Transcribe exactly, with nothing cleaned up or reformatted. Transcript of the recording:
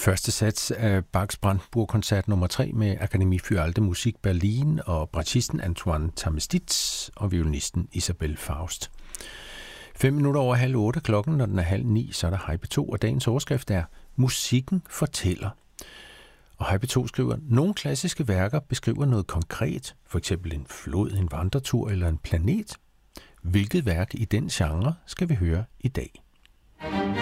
Første sats af Bachs Brandenburg-koncert nummer tre med Akademie für Alte Musik Berlin og bratschisten Antoine Tamestitz og violinisten Isabelle Faust. Fem minutter over halv otte klokken, når den er halv ni, så er der Hej P to, og dagens overskrift er Musikken fortæller. Og Hej P to skriver, nogle klassiske værker beskriver noget konkret, for eksempel en flod, en vandretur eller en planet. Hvilket værk i den genre skal vi høre i dag?